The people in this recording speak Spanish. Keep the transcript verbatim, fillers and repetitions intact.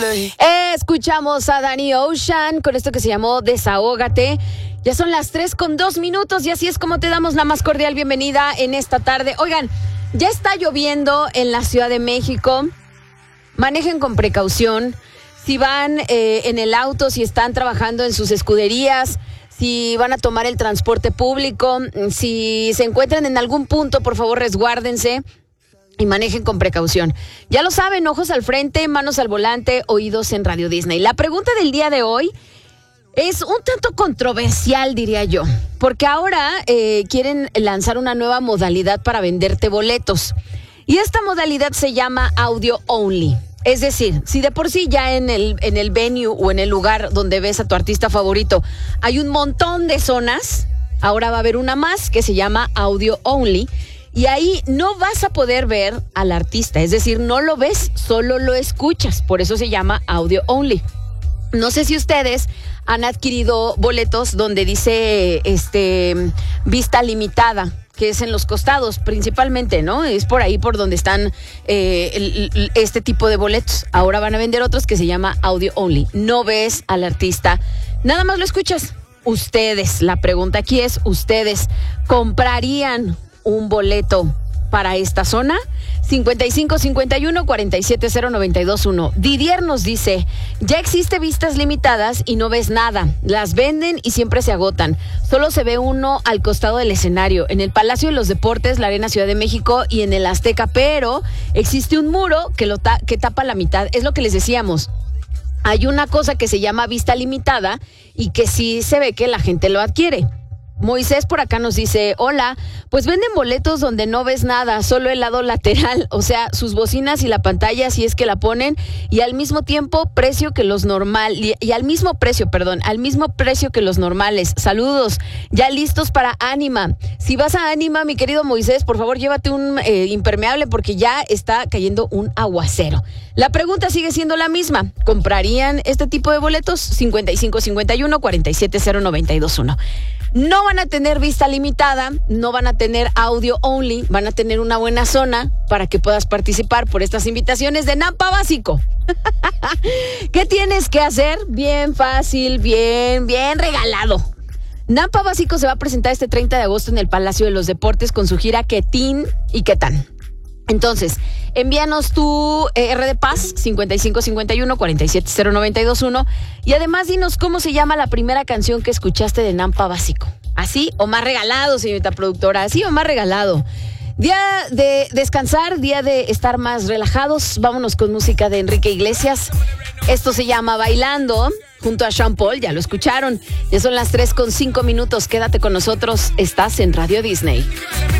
Disney. Escuchamos a Danny Ocean con esto que se llamó Desahógate. Ya son las tres con dos minutos y así es como te damos la más cordial bienvenida en esta tarde. Oigan, ya está lloviendo en la Ciudad de México. Manejen con precaución. Si van eh, en el auto, si están trabajando en sus escuderías, si van a tomar el transporte público, si se encuentran en algún punto, por favor resguárdense y manejen con precaución. Ya lo saben, ojos al frente, manos al volante, oídos en Radio Disney. La pregunta del día de hoy es un tanto controversial, diría yo, porque ahora eh, quieren lanzar una nueva modalidad para venderte boletos. Y esta modalidad se llama audio only. Es decir, si de por sí ya en el, en el venue o en el lugar donde ves a tu artista favorito hay un montón de zonas, ahora va a haber una más que se llama audio only. Y ahí no vas a poder ver al artista, es decir, no lo ves, solo lo escuchas. Por eso se llama audio only. No sé si ustedes han adquirido boletos donde dice este vista limitada, que es en los costados principalmente, ¿no? Es por ahí por donde están eh, el, el, este tipo de boletos. Ahora van a vender otros que se llama audio only. No ves al artista, nada más lo escuchas. Ustedes, la pregunta aquí es, ¿ustedes comprarían un boleto para esta zona? cincuenta y cinco cincuenta y uno cuarenta y siete cero noventa y dos uno. Didier nos dice, ya existe vistas limitadas y no ves nada. Las venden y siempre se agotan. Solo se ve uno al costado del escenario, en el Palacio de los Deportes, la Arena Ciudad de México y en el Azteca, pero existe un muro que, lo ta- que tapa la mitad. Es lo que les decíamos. Hay una cosa que se llama vista limitada y que sí se ve que la gente lo adquiere. Moisés por acá nos dice, hola, pues venden boletos donde no ves nada, solo el lado lateral, o sea, sus bocinas y la pantalla si es que la ponen, y al mismo tiempo precio que los normal, y, y al mismo precio, perdón, al mismo precio que los normales. Saludos, ya listos para Anima. Si vas a Anima, mi querido Moisés, por favor llévate un eh, impermeable porque ya está cayendo un aguacero. La pregunta sigue siendo la misma, ¿comprarían este tipo de boletos? cincuenta y cinco cincuenta y uno cuarenta y siete cero noventa y dos uno. No van a tener vista limitada, no van a tener audio only, van a tener una buena zona para que puedas participar por estas invitaciones de Nampa Básico. ¿Qué tienes que hacer? Bien fácil, bien, bien regalado. Nampa Básico se va a presentar este treinta de agosto en el Palacio de los Deportes con su gira ¿Qué tin y qué tan? Entonces, envíanos tu eh, R de Paz, cincuenta y cinco cincuenta y uno cuarenta y siete cero noventa y dos uno, y además dinos cómo se llama la primera canción que escuchaste de Nampa Básico. ¿Así o más regalado, señorita productora? ¿Así o más regalado? Día de descansar, día de estar más relajados. Vámonos con música de Enrique Iglesias. Esto se llama Bailando, junto a Sean Paul, ya lo escucharon. Ya son las tres con cinco minutos, quédate con nosotros, estás en Radio Disney.